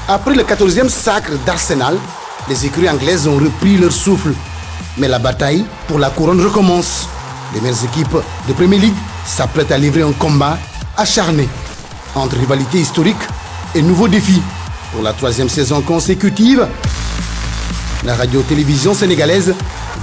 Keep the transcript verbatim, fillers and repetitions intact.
Après le quatorzième sacre d'Arsenal, les écuries anglaises ont repris leur souffle. Mais la bataille pour la couronne recommence. Les meilleures équipes de Premier League s'apprêtent à livrer un combat acharné entre rivalité historique et nouveaux défis. Pour la troisième saison consécutive, la radio-télévision sénégalaise